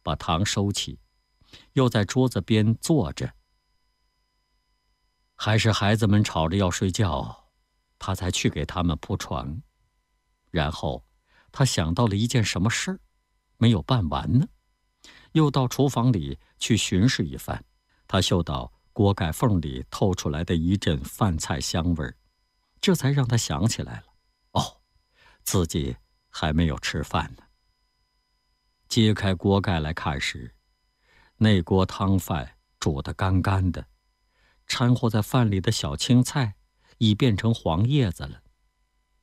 把汤收起，又在桌子边坐着。还是孩子们吵着要睡觉，他才去给他们铺床。然后他想到了一件什么事儿，没有办完呢，又到厨房里去巡视一番。他嗅到锅盖缝里透出来的一阵饭菜香味儿，这才让他想起来了，哦，自己还没有吃饭呢。揭开锅盖来看时，那锅汤饭煮得干干的，掺和在饭里的小青菜已变成黄叶子了。